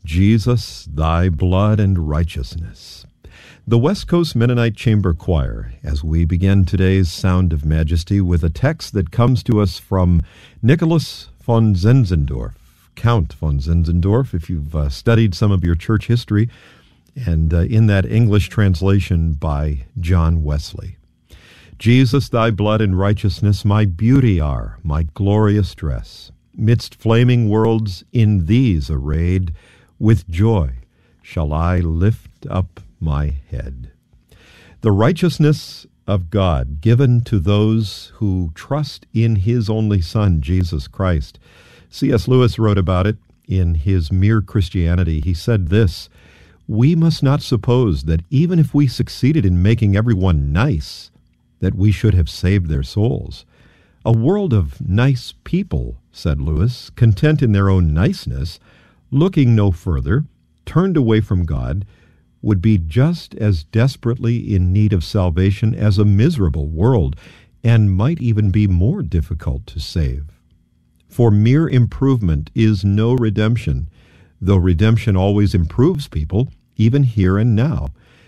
Jesus, thy blood and righteousness. The West Coast Mennonite Chamber Choir, as we begin today's Sound of Majesty with a text that comes to us from Nicholas von Zinzendorf, Count von Zinzendorf, if you've studied some of your church history, and in that English translation by John Wesley. Jesus, thy blood and righteousness my beauty are, my glorious dress. Midst flaming worlds in these arrayed, with joy shall I lift up my head. The righteousness of God given to those who trust in his only Son, Jesus Christ. C.S. Lewis wrote about it in his Mere Christianity. He said this, "We must not suppose that even if we succeeded in making everyone nice, that we should have saved their souls. A world of nice people," said Lewis, "content in their own niceness, looking no further, turned away from God, would be just as desperately in need of salvation as a miserable world, and might even be more difficult to save. For mere improvement is no redemption, though redemption always improves people, even here and now.